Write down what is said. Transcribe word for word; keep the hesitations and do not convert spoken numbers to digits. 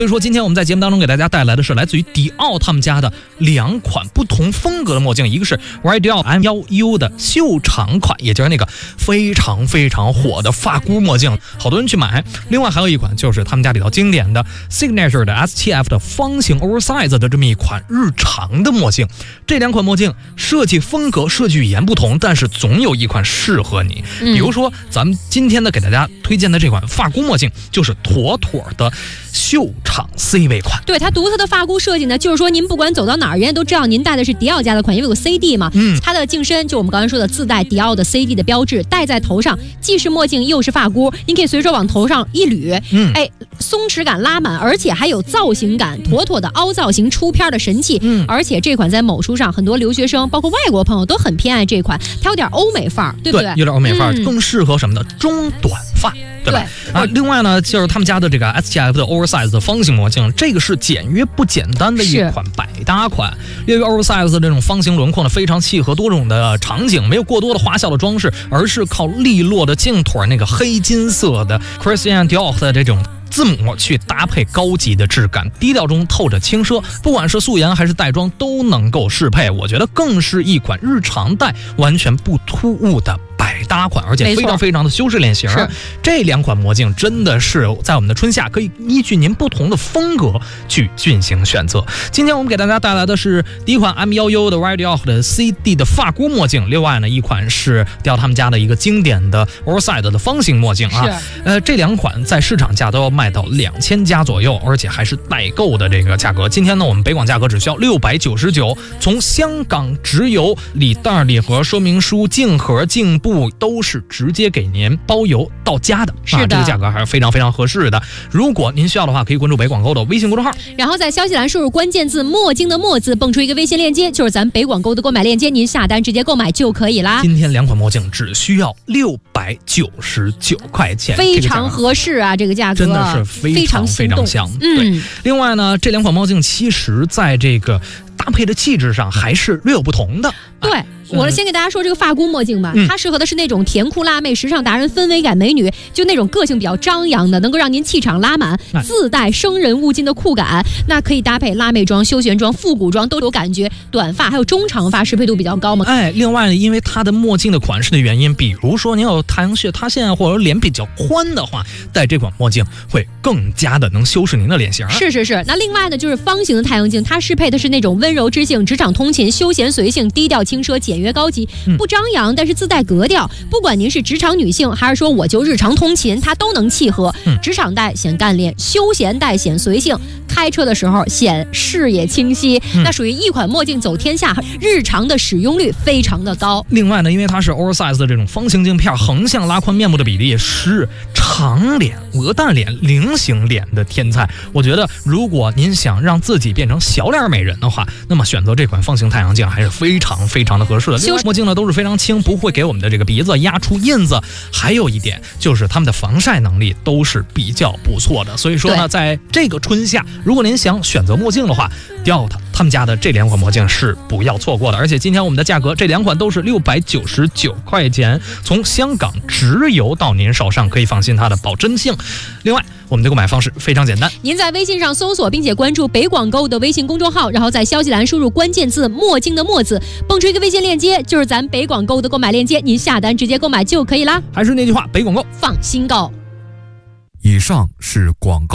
所以说今天我们在节目当中给大家带来的是来自于迪奥他们家的两款不同风格的墨镜，一个是 Radial M 一 U 的袖长款，也就是那个非常非常火的发箍墨镜，好多人去买。另外还有一款就是他们家里头经典的 Signature 的 S 七 F 的方形 oversize 的这么一款日常的墨镜。这两款墨镜设计风格设计语言不同，但是总有一款适合你。比如说咱们今天的给大家推荐的这款发箍墨镜就是妥妥的袖长 C 位款。 对，它独特的发箍设计呢，就是说您不管走到哪儿，人家都知道您戴的是迪奥家的款，因为有 C D 嘛。 嗯， 它的镜身就我们刚才说的自带迪奥的 C D 的标志，戴在头上既是墨镜又是发箍，您可以随手往头上一捋，嗯，哎，松弛感拉满，而且还有造型感，妥妥的凹造型出片的神器。嗯，而且这款在某书上很多留学生包括外国朋友都很偏爱这款，它有点欧美范儿，对不对？ 对，有点欧美范儿，嗯，更适合什么呢？中短发。对吧？对啊，另外呢，就是他们家的这个 S 七 F 的 oversize 的方形墨镜，这个是简约不简单的一款百搭款。因为 oversize 的这种方形轮廓呢，非常契合多种的场景，没有过多的花哨的装饰，而是靠利落的镜腿那个黑金色的 Christian Dior 的这种字母去搭配高级的质感，低调中透着轻奢，不管是素颜还是带妆都能够适配。我觉得更是一款日常戴完全不突兀的百搭款，而且非常非常的修饰脸型。这两款墨镜真的是在我们的春夏可以依据您不同的风格去进行选择。今天我们给大家带来的是第一款 M 一 U 的 Radial 的 C D 的发箍墨镜，另外呢一款是迪奥他们家的一个经典的 oversize 的方形墨镜啊。呃，这两款在市场价都要卖到两千加左右，而且还是代购的这个价格。今天呢我们北广价格只需要六百九十九，从香港直邮，礼袋、礼盒、说明书、镜盒、镜布都是直接给您包邮到家的， 是的， 啊，这个价格还是非常非常合适的。如果您需要的话，可以关注北广购的微信公众号， 然后在消息栏输入关键字墨镜的墨字，蹦出一个微信链接，就是咱北广购的购买链接，您下单直接购买就可以啦。 今天两款墨镜只需要六百九十九块钱， 非常合适啊，这个价格真的是非常非常香。嗯，对。另外呢，这两款墨镜其实在这个搭配的气质上还是略有不同的。 对。啊，我先给大家说这个发箍墨镜吧，嗯，它适合的是那种甜酷辣妹、时尚达人、氛围感美女，就那种个性比较张扬的，能够让您气场拉满，自带生人勿近的酷感。那可以搭配辣妹装、休闲装、复古装都有感觉。短发还有中长发适配度比较高嘛。 哎，另外呢，因为它的墨镜的款式的原因，比如说您有太阳穴塌陷或者脸比较宽的话，戴这款墨镜会更加的能修饰您的脸型。 是是是。那另外呢，就是方形的太阳镜，它适配的是那种温柔知性、职场通勤、休闲随性、低调轻奢、简约高级，不张扬，但是自带格调。不管您是职场女性，还是说我就日常通勤，它都能契合。职场戴显干练，休闲戴显随性，开车的时候显视野清晰。嗯，那属于一款墨镜走天下，日常的使用率非常的高。 另外呢，因为它是 oversize 的这种方形镜片，横向拉宽面部的比例是长脸、鹅蛋脸、菱形脸的天才。我觉得如果您想让自己变成小脸美人的话，那么选择这款方形太阳镜还是非常非常的合适的。另外墨镜呢都是非常轻，不会给我们的这个鼻子压出印子。还有一点就是它们的防晒能力都是比较不错的。所以说呢，在这个春夏，如果您想选择墨镜的话，迪奥他们家的这两款墨镜是不要错过的。而且今天我们的价格，这两款都是六百九十九块钱，从香港直邮到您手上，可以放心它的保真性。另外，我们的购买方式非常简单， 您在微信上搜索并且关注北广购的微信公众号，然后在消息栏输入关键字墨镜的墨字，蹦出一个微信链接，就是咱北广购的购买链接，您下单直接购买就可以啦。 还是那句话，北广购放心购。 以上是广告。